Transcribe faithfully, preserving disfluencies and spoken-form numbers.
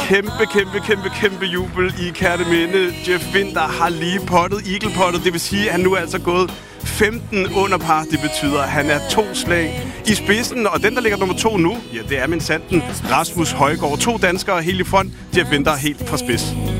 kæmpe, kæmpe, kæmpe, kæmpe jubel i Kerteminde. Jeff Winther har lige pottet eagle-pottet. Det vil sige, at han nu er altså gået femten under par. Det betyder, at han er to slag i spidsen. Og den, der ligger nummer to nu, ja, det er min sanden Rasmus Højgaard. To danskere helt i front. Jeff Winther helt fra spids.